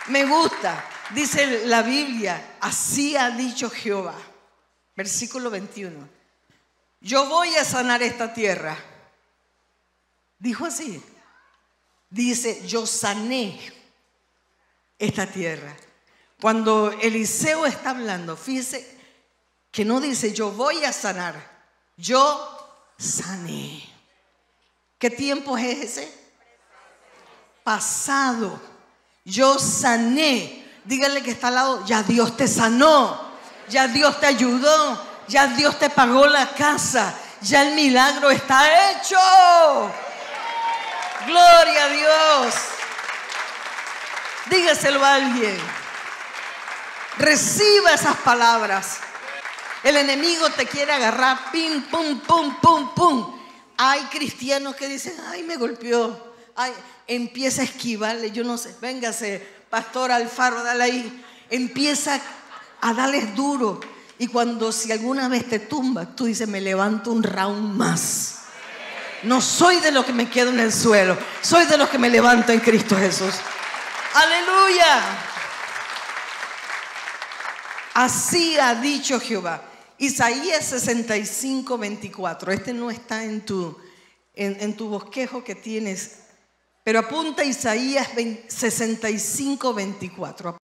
Me gusta. Dice la Biblia, así ha dicho Jehová. Versículo 21. Yo voy a sanar esta tierra. Dijo así. Dice, yo sané esta tierra. Cuando Eliseo está hablando, fíjese que no dice yo voy a sanar, yo sané. ¿Qué tiempo es ese? Pasado. Yo sané. Dígale que está al lado, ya Dios te sanó, ya Dios te ayudó, ya Dios te pagó la casa, ya el milagro está hecho. Gloria a Dios. Dígaselo a alguien. Reciba esas palabras. El enemigo te quiere agarrar, pim, pum, pum, pum, pum. Hay cristianos que dicen, ay, me golpeó. Ay, empieza a esquivarle, yo no sé, véngase, pastor Alfaro, dale ahí. Empieza a darles duro. Y cuando si alguna vez te tumba, tú dices, me levanto un round más. No soy de los que me quedo en el suelo, soy de los que me levanto en Cristo Jesús. Aleluya. Así ha dicho Jehová. Isaías 65, 24. Este no está en tu bosquejo que tienes, pero apunta Isaías 65, 24.